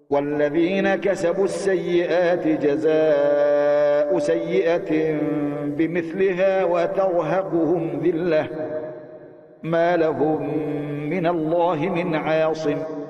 والذين كسبوا السيئات جزاء سيئة بمثلها وترهقهم ذلة ما لهم من الله من عاصم